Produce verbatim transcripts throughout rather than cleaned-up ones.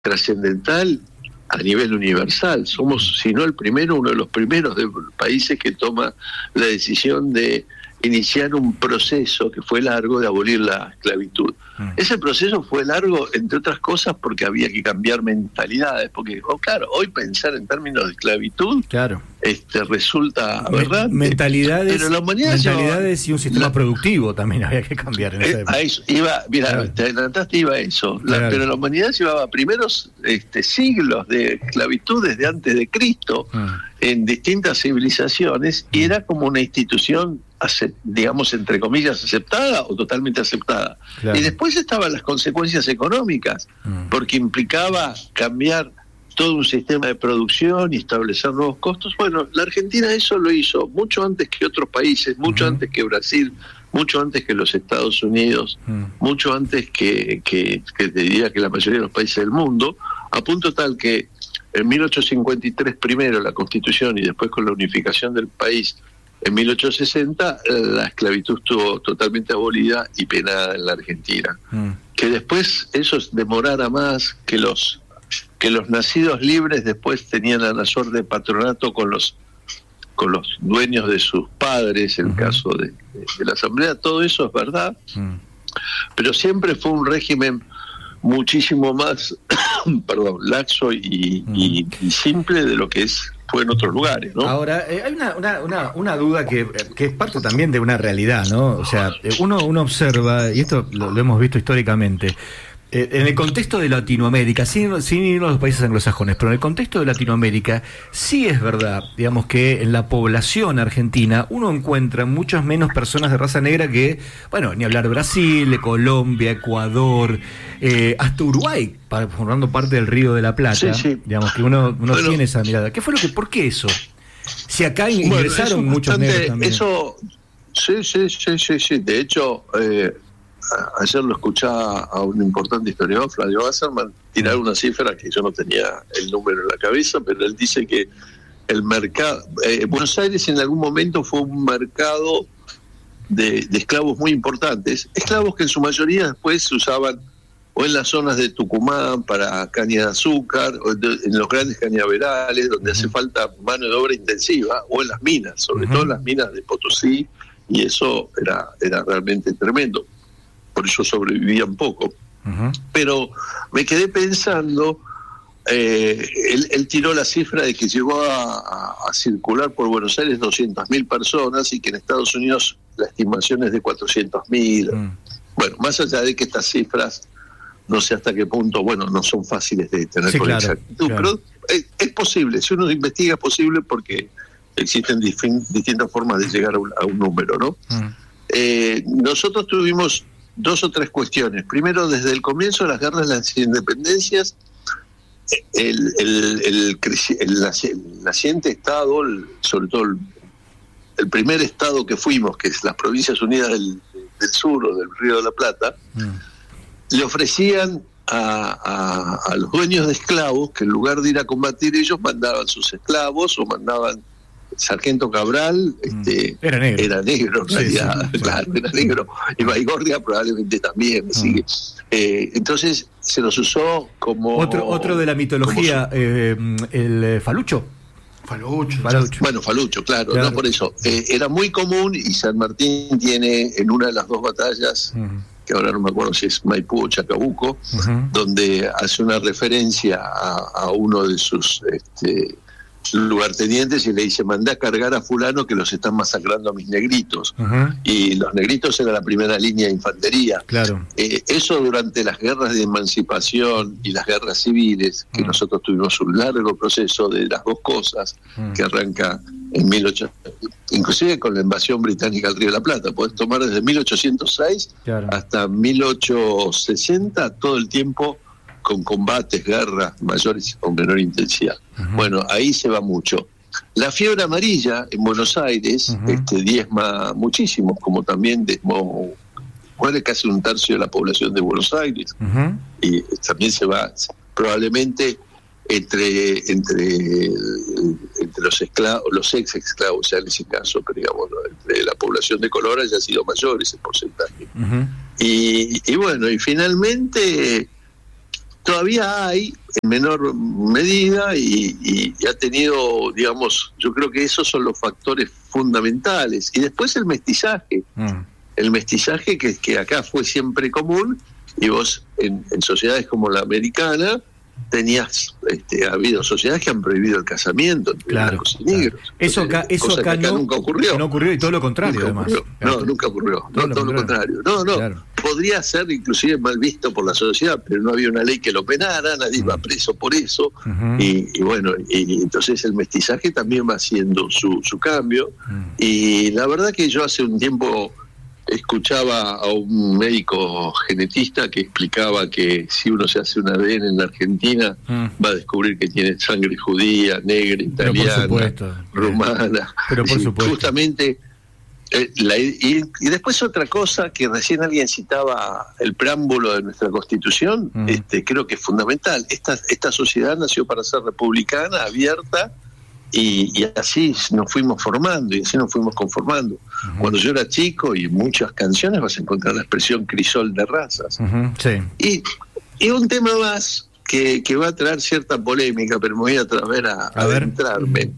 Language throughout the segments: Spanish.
trascendental a nivel universal. Somos, si no el primero, uno de los primeros de países que toma la decisión de iniciar un proceso que fue largo de abolir la esclavitud. Mm. Ese proceso fue largo, entre otras cosas, porque había que cambiar mentalidades, porque, oh, claro, hoy pensar en términos de esclavitud claro. este resulta aberrante. Mentalidades, pero la humanidad mentalidades llevaba, y un sistema la, productivo también había que cambiar en esa época. A eso, iba, mira, claro. te adelantaste, iba a eso. La, claro. Pero la humanidad llevaba primeros este, siglos de esclavitud desde antes de Cristo mm. en distintas civilizaciones mm. y era como una institución, digamos, entre comillas, aceptada o totalmente aceptada. Claro. Y después estaban las consecuencias económicas, mm. porque implicaba cambiar todo un sistema de producción y establecer nuevos costos. Bueno, la Argentina eso lo hizo mucho antes que otros países, mucho uh-huh. antes que Brasil, mucho antes que los Estados Unidos, uh-huh. mucho antes que, que, que te diría que la mayoría de los países del mundo, a punto tal que en mil ochocientos cincuenta y tres primero la Constitución y después con la unificación del país en mil ochocientos sesenta la esclavitud estuvo totalmente abolida y penada en la Argentina. Uh-huh. Que después eso demorara más, que los que los nacidos libres después tenían la suerte de patronato con los con los dueños de sus padres, en el uh-huh. caso de, de, de la Asamblea, todo eso es verdad, uh-huh. pero siempre fue un régimen muchísimo más perdón, laxo y, uh-huh. y, y simple de lo que es fue en otros lugares, ¿no? Ahora, eh, hay una, una, una, una duda que, que es parte también de una realidad, ¿no? O sea, uno, uno observa, y esto lo, lo hemos visto históricamente, Eh, en el contexto de Latinoamérica, sin, sin ir a los países anglosajones, pero en el contexto de Latinoamérica, sí es verdad, digamos, que en la población argentina uno encuentra muchas menos personas de raza negra que, bueno, ni hablar de Brasil, de Colombia, Ecuador, eh, hasta Uruguay, para, formando parte del Río de la Plata, sí, sí. digamos que uno, uno bueno, tiene esa mirada. ¿Qué fue lo que, por qué eso? Si acá ingresaron bueno, muchos bastante, negros también. Eso, sí, sí, sí, sí, sí. De hecho, eh, ayer lo escuchaba a un importante historiador, Flavio Wasserman, tirar una cifra que yo no tenía el número en la cabeza, pero él dice que el mercado, eh, Buenos Aires en algún momento fue un mercado de, de esclavos muy importantes, esclavos que en su mayoría después se usaban o en las zonas de Tucumán para caña de azúcar, o de, en los grandes cañaverales, donde uh-huh. hace falta mano de obra intensiva, o en las minas, sobre uh-huh. todo en las minas de Potosí, y eso era, era realmente tremendo. Por eso sobrevivían poco. Uh-huh. Pero me quedé pensando, eh, él, él tiró la cifra de que llegó a, a, a circular por Buenos Aires doscientas mil personas y que en Estados Unidos la estimación es de cuatrocientas mil. Uh-huh. Bueno, más allá de que estas cifras, no sé hasta qué punto, bueno, no son fáciles de tener sí, con claro, exactitud, claro. pero es, es posible, si uno investiga es posible porque existen difin, distintas formas de llegar a un, a un número, ¿no? Uh-huh. Eh, nosotros tuvimos dos o tres cuestiones. Primero, desde el comienzo de las guerras de las independencias, el, el, el, el, el naciente Estado, el, sobre todo el, el primer Estado que fuimos, que es las Provincias Unidas del, del Sur o del Río de la Plata, mm. le ofrecían a, a, a los dueños de esclavos que en lugar de ir a combatir ellos mandaban sus esclavos o mandaban Sargento Cabral, este, era negro, era negro en sí, realidad, sí, claro, era negro, y Baigorria probablemente también, así que, eh, entonces se los usó como... Otro otro de la mitología, como, eh, el Falucho. Falucho. Falucho. Bueno, Falucho, claro, claro. no por eso. Eh, era muy común y San Martín tiene en una de las dos batallas, uh-huh. que ahora no me acuerdo si es Maipú o Chacabuco, uh-huh. donde hace una referencia a, a uno de sus... este lugartenientes y le dice, mandá a cargar a fulano que los están masacrando a mis negritos. Uh-huh. Y los negritos eran la primera línea de infantería. Claro. Eh, eso durante las guerras de emancipación y las guerras civiles, que uh-huh. nosotros tuvimos un largo proceso de las dos cosas, uh-huh. que arranca en mil ochocientos, inclusive con la invasión británica al Río de la Plata. Podés tomar desde mil ochocientos seis claro. hasta mil ochocientos sesenta todo el tiempo con combates, guerras mayores o menor intensidad. Uh-huh. Bueno, ahí se va mucho. La fiebre amarilla en Buenos Aires uh-huh. este, diezma muchísimo, como también diezmó casi un tercio de la población de Buenos Aires. Uh-huh. Y también se va, probablemente entre entre entre los esclavos, los ex esclavos, ya en ese caso, pero digamos, ¿no? entre la población de color haya sido mayor ese porcentaje. Uh-huh. Y, y bueno, y finalmente... todavía hay en menor medida y, y, y ha tenido, digamos, yo creo que esos son los factores fundamentales. Y después el mestizaje, mm. el mestizaje que, que acá fue siempre común, y vos en, en sociedades como la americana tenías, este, ha habido sociedades que han prohibido el casamiento entre claro, blancos y negros. Claro. Eso acá, eso acá, acá no, nunca ocurrió. No ocurrió y todo lo contrario, nunca además. Ocurrió. Claro. No, nunca ocurrió. Todo, no, lo, todo lo contrario. No, no. Claro. Podría ser inclusive mal visto por la sociedad, pero no había una ley que lo penara, nadie iba uh-huh. preso por eso. Uh-huh. y, y bueno, y, y entonces el mestizaje también va haciendo su, su cambio. Uh-huh. Y la verdad que yo hace un tiempo escuchaba a un médico genetista que explicaba que si uno se hace un A D N en la Argentina mm. va a descubrir que tiene sangre judía, negra, italiana, rumana. Pero por supuesto. Justamente, eh, la, y, y después otra cosa que recién alguien citaba, el preámbulo de nuestra Constitución, mm. este, creo que es fundamental. Esta, esta sociedad nació para ser republicana, abierta, Y, y así nos fuimos formando y así nos fuimos conformando. Uh-huh. Cuando yo era chico y en muchas canciones vas a encontrar la expresión crisol de razas. Uh-huh. Sí. Y, y un tema más que, que va a traer cierta polémica, pero me voy a atrever a, a adentrarme.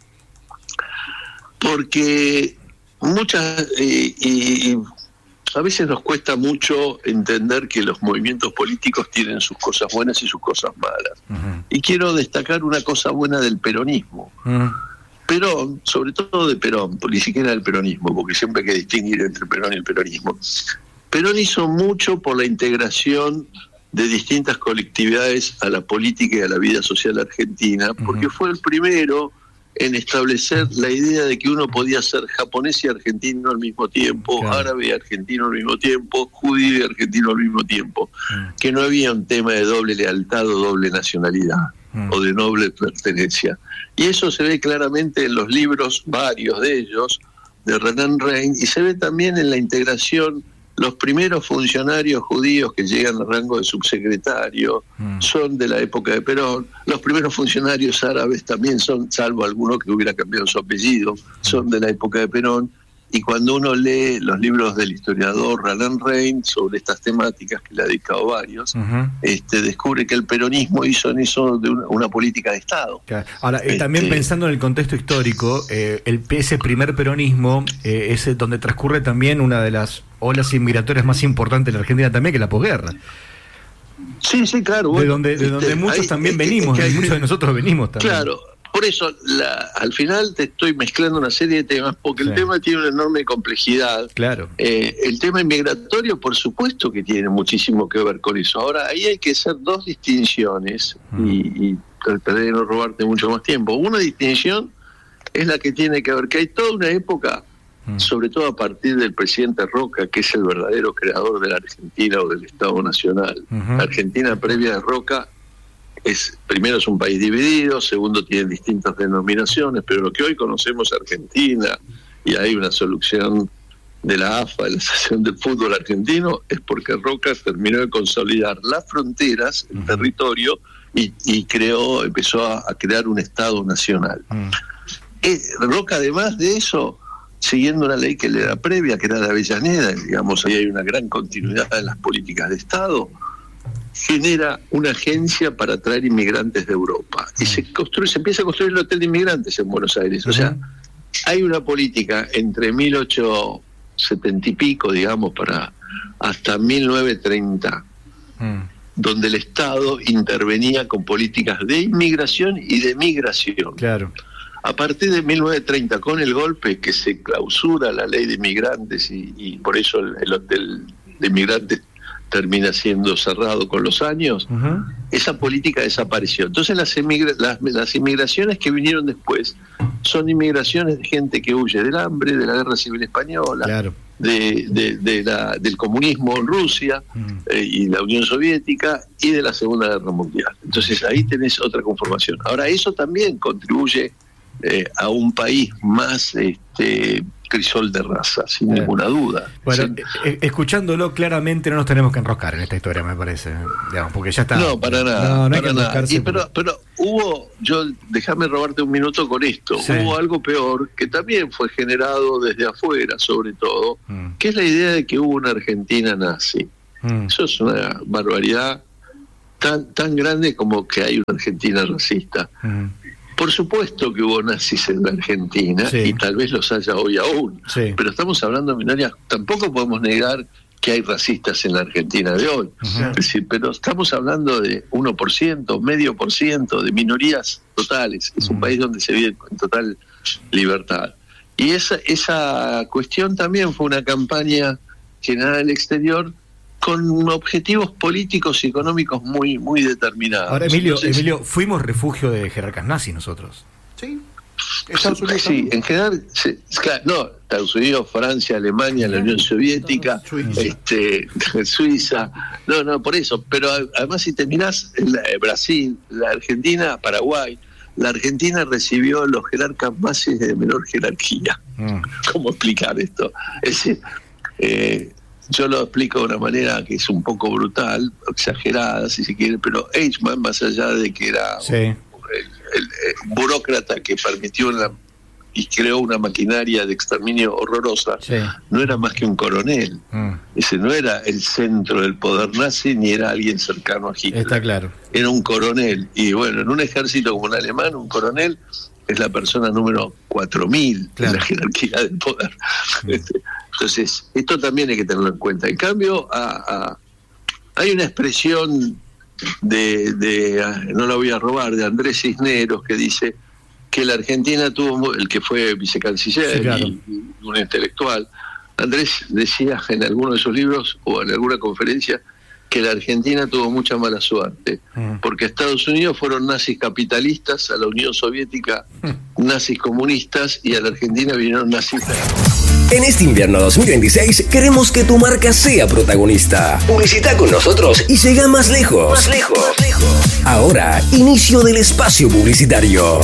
Porque muchas... Eh, y, y a veces nos cuesta mucho entender que los movimientos políticos tienen sus cosas buenas y sus cosas malas. Uh-huh. Y quiero destacar una cosa buena del peronismo. Uh-huh. Perón, sobre todo de Perón, ni siquiera del peronismo, porque siempre hay que distinguir entre Perón y el peronismo. Perón hizo mucho por la integración de distintas colectividades a la política y a la vida social argentina, porque uh-huh. fue el primero en establecer la idea de que uno podía ser japonés y argentino al mismo tiempo, claro. árabe y argentino al mismo tiempo, judío y argentino al mismo tiempo, mm. que no había un tema de doble lealtad o doble nacionalidad, mm. o de noble pertenencia. Y eso se ve claramente en los libros, varios de ellos, de Renan Rein, y se ve también en la integración. Los primeros funcionarios judíos que llegan al rango de subsecretario mm. son de la época de Perón. Los primeros funcionarios árabes también son, salvo alguno que hubiera cambiado su apellido, son de la época de Perón. Y cuando uno lee los libros del historiador Renan Rein sobre estas temáticas, que le ha dedicado varios, uh-huh. este, descubre que el peronismo hizo en eso de una, una política de Estado. Claro. Ahora, eh, este, también pensando en el contexto histórico, eh, el, ese primer peronismo eh, es donde transcurre también una de las olas inmigratorias más importantes de la Argentina también, que la posguerra. Sí, sí, claro. Bueno, de donde, de donde este, muchos hay, también es, venimos, es hay, muchos de nosotros venimos también. Claro. Por eso, la, al final te estoy mezclando una serie de temas, porque sí. el tema tiene una enorme complejidad. Claro. Eh, el tema inmigratorio, por supuesto que tiene muchísimo que ver con eso. Ahora, ahí hay que hacer dos distinciones, mm. y, y trataré de no robarte mucho más tiempo. Una distinción es la que tiene que ver que hay toda una época, mm. sobre todo a partir del presidente Roca, que es el verdadero creador de la Argentina o del Estado Nacional. Uh-huh. La Argentina previa de Roca es, primero es un país dividido, segundo tiene distintas denominaciones, pero lo que hoy conocemos Argentina, y hay una solución de la A F A, de la Asociación del Fútbol Argentino, es porque Roca terminó de consolidar las fronteras, el uh-huh. territorio, y, y creó, empezó a, a crear un Estado nacional. Uh-huh. Eh, Roca, además de eso, siguiendo una ley que le da previa, que era la Avellaneda, digamos, ahí hay una gran continuidad en las políticas de Estado, genera una agencia para traer inmigrantes de Europa. Y se construye, se empieza a construir el hotel de inmigrantes en Buenos Aires. O sea, hay una política entre mil ochocientos setenta y pico, digamos, para hasta mil novecientos treinta, mm. donde el Estado intervenía con políticas de inmigración y de migración. Claro. A partir de mil novecientos treinta, con el golpe que se clausura la ley de inmigrantes y, y por eso el, el hotel de inmigrantes termina siendo cerrado con los años, uh-huh. esa política desapareció. Entonces las, emigra- las, las inmigraciones que vinieron después son inmigraciones de gente que huye del hambre, de la guerra civil española, claro. de, de, de la, del comunismo en Rusia uh-huh. eh, y la Unión Soviética y de la Segunda Guerra Mundial. Entonces ahí tenés otra conformación. Ahora eso también contribuye eh, a un país más este, crisol de raza, sin eh. ninguna duda. Bueno, ¿sí? eh, escuchándolo claramente no nos tenemos que enroscar en esta historia, me parece, digamos, porque ya está. No, para nada. No, no hay para que nada. Y, porque... pero, pero hubo, yo déjame robarte un minuto con esto, sí. hubo algo peor que también fue generado desde afuera, sobre todo, mm. que es la idea de que hubo una Argentina nazi. Mm. Eso es una barbaridad tan, tan grande como que hay una Argentina racista. Uh-huh. Por supuesto que hubo nazis en la Argentina, sí, y tal vez los haya hoy aún, sí, pero estamos hablando de minorías. Tampoco podemos negar que hay racistas en la Argentina de hoy. Uh-huh. Es decir, pero estamos hablando de uno por ciento, medio por ciento de minorías totales. Es uh-huh. un país donde se vive en total libertad. Y esa, esa cuestión también fue una campaña generada en el exterior con objetivos políticos y económicos muy, muy determinados. Ahora, Emilio, Entonces, Emilio, fuimos refugio de jerarcas nazis nosotros. Sí. Estados Unidos sí, también. En general, sí, claro, no, Estados Unidos, Francia, Alemania, la Unión Soviética, Suiza. Este, Suiza, no, no, por eso, pero además si te mirás, la, Brasil, la Argentina, Paraguay, la Argentina recibió los jerarcas nazis de menor jerarquía. Mm. ¿Cómo explicar esto? Es decir, eh, yo lo explico de una manera que es un poco brutal, exagerada, si se quiere, pero Eichmann, más allá de que era sí. un, el, el, el burócrata que permitió la, y creó una maquinaria de exterminio horrorosa, sí. no era más que un coronel. Mm. Ese no era el centro del poder nazi, ni era alguien cercano a Hitler. Está claro. Era un coronel. Y bueno, en un ejército como el alemán, un coronel es la persona número cuatro mil claro. en la jerarquía del poder. Mm. Este, Entonces, esto también hay que tenerlo en cuenta. En cambio, a, a, hay una expresión de, de, no la voy a robar, de Andrés Cisneros, que dice que la Argentina tuvo, el que fue vicecanciller sí, claro. y, y un intelectual, Andrés decía en alguno de sus libros o en alguna conferencia que la Argentina tuvo mucha mala suerte, uh-huh. porque a Estados Unidos fueron nazis capitalistas, a la Unión Soviética uh-huh. nazis comunistas y a la Argentina vinieron nazis. En este invierno dos mil veintiséis queremos que tu marca sea protagonista. Publicita con nosotros y llega más lejos. Más lejos. Más lejos. Ahora, inicio del espacio publicitario.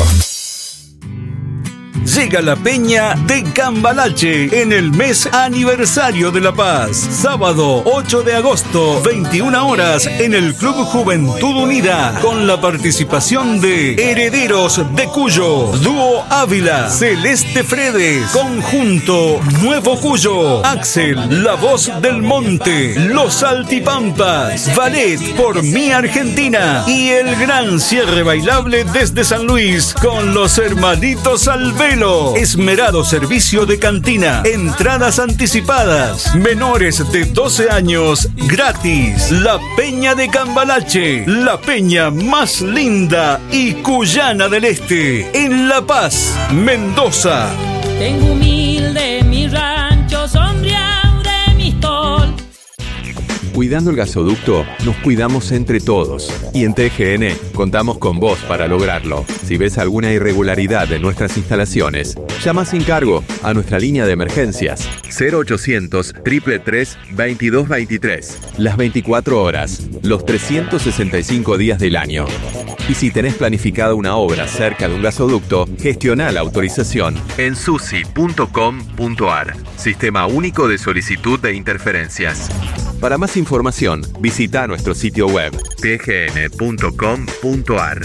Llega la Peña de Cambalache en el mes aniversario de La Paz. Sábado ocho de agosto, veintiuna horas, en el Club Juventud Unida, con la participación de Herederos de Cuyo, Dúo Ávila, Celeste Fredes, Conjunto Nuevo Cuyo, Axel, La Voz del Monte, Los Altipampas, Ballet por Mi Argentina y el gran cierre bailable desde San Luis con los Hermanitos Alvelo. Esmerado servicio de cantina, entradas anticipadas, menores de doce años gratis. La Peña de Cambalache, la peña más linda y cuyana del este, en La Paz, Mendoza. Tengo humilde mi rancho sombreado de mi tol. Cuidando el gasoducto, nos cuidamos entre todos. Y en T G N contamos con vos para lograrlo. Si ves alguna irregularidad en nuestras instalaciones, llama sin cargo a nuestra línea de emergencias cero ochocientos, tres tres tres, veintidós veintitrés. Las veinticuatro horas, los trescientos sesenta y cinco días del año. Y si tenés planificada una obra cerca de un gasoducto, gestiona la autorización en susi punto com punto ar. Sistema único de solicitud de interferencias. Para más información, visita nuestro sitio web t g n punto com punto ar.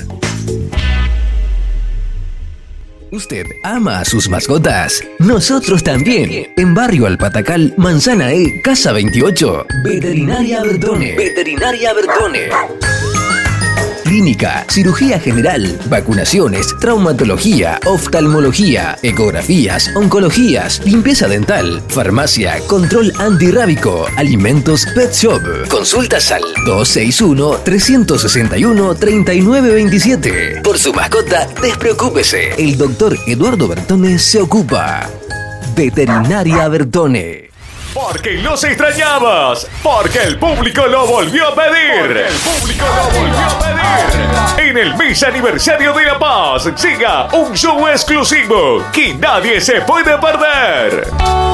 ¿Usted ama a sus mascotas? Nosotros también. En Barrio Alpatacal, Manzana E, Casa veintiocho. Veterinaria Bertone. Veterinaria Bertone. Clínica, cirugía general, vacunaciones, traumatología, oftalmología, ecografías, oncologías, limpieza dental, farmacia, control antirrábico, alimentos, pet shop. Consultas al dos seis uno, tres seis uno, tres nueve dos siete. Por su mascota, despreocúpese. El doctor Eduardo Bertone se ocupa. Veterinaria Bertone. Porque los extrañabas, porque el público lo volvió a pedir. Porque el público lo volvió a pedir. En el mes aniversario de La Paz, siga un show exclusivo que nadie se puede perder.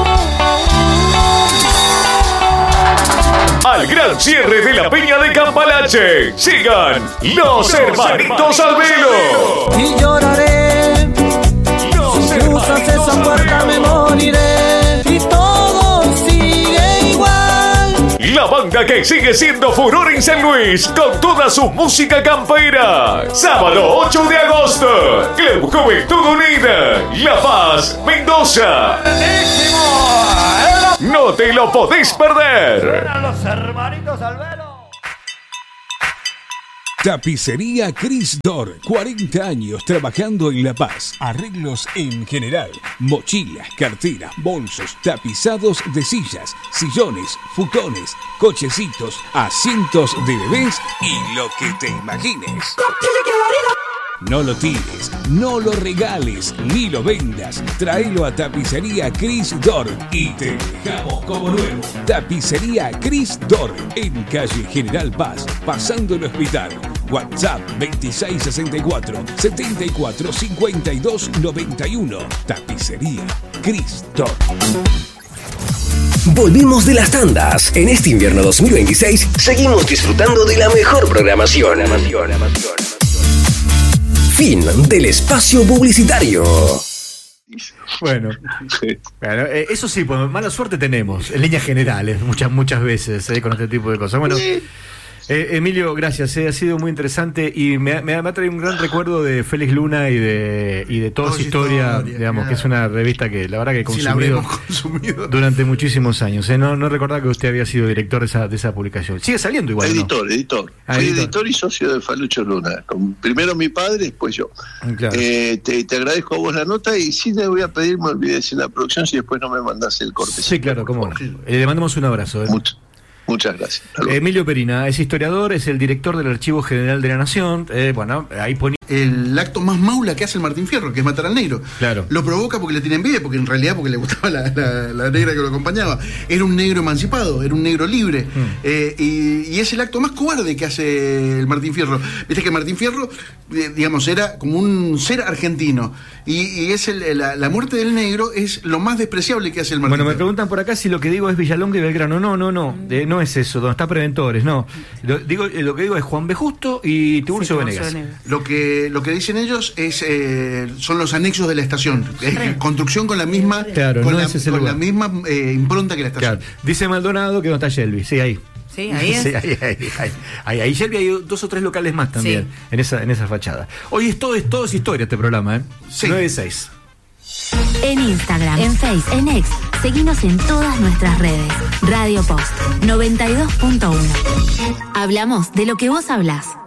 Al gran cierre de la Peña de Cambalache, sigan los Hermanitos Alvelo. Y lloraré, Los si cruzas esa puerta me moriré. Y todo sigue igual. La banda que sigue siendo furor en San Luis con toda su música campera. Sábado ocho de agosto, Club Juventud Unida, La Paz, Mendoza. No te lo podés perder. Los Hermanitos Alvelo. Tapicería Crisdor, cuarenta años trabajando en La Paz. Arreglos en general, mochilas, carteras, bolsos, tapizados de sillas, sillones, futones, cochecitos, asientos de bebés y lo que te imagines. No lo tires, no lo regales, ni lo vendas. Tráelo a Tapicería Crisdor y te dejamos como nuevo. Tapicería Crisdor, en calle General Paz, pasando el hospital. WhatsApp veintiséis sesenta y cuatro, setenta y cuatro, cincuenta y dos noventa y uno. Tapicería Crisdor. Volvimos de las tandas. En este invierno dos mil veintiséis seguimos disfrutando de la mejor programación. Fin del espacio publicitario. Bueno, claro, eh, eso sí, pues mala suerte tenemos, en líneas generales, muchas, muchas veces, eh, con este tipo de cosas. Bueno, eh, Emilio, gracias, eh, ha sido muy interesante y me, me, me ha traído un gran recuerdo de Félix Luna y de, y de toda su historia, historia, digamos, claro. Que es una revista que la verdad que he consumido, sí, consumido. durante muchísimos años. Eh, no, no recordaba que usted había sido director de esa, de esa publicación. Sigue saliendo igual, Editor, ¿no? editor. Ah, Fui editor. editor y socio de Falucho Luna. Con, primero mi padre, después yo. Claro. Eh, te, te agradezco a vos la nota y sí te voy a pedir, me olvides en la producción si después no me mandás el corte. Sí, claro, cómo no. Eh, le mandamos un abrazo. Eh. Mucho. Muchas gracias. Emilio Perina es historiador, es el director del Archivo General de la Nación. Eh, bueno, ahí pone. El acto más maula que hace el Martín Fierro, que es matar al negro. Claro. Lo provoca porque le tiene envidia, porque en realidad porque le gustaba la, la, la negra que lo acompañaba. Era un negro emancipado, era un negro libre. Mm. Eh, y, y es el acto más cobarde que hace el Martín Fierro. Viste que Martín Fierro, eh, digamos, era como un ser argentino. Y, y es el, la, la muerte del negro es lo más despreciable que hace el Martín Bueno, Fierro. me preguntan por acá si lo que digo es Villalonga y Belgrano. No, no, no. Eh, no es eso, donde está Preventores, no. Lo, digo, eh, lo que digo es Juan B. Justo y Tiburcio sí, Venegas. Lo que, lo que dicen ellos es eh, son los anexos de la estación. Es construcción con la misma, claro, con no la, es ese con lugar. la misma eh, impronta que la estación. Claro. Dice Maldonado que no está Shelby. Sí, ahí. Sí, ahí es. Sí, ahí, ahí, ahí, ahí, ahí Shelby hay dos o tres locales más también, sí. en esa en esa fachada. Hoy es todo, es todo es historia este programa, ¿eh? Sí. nueve seis. En Instagram, en Face, en X, seguinos en todas nuestras redes. Radio Post noventa y dos punto uno. Hablamos de lo que vos hablás.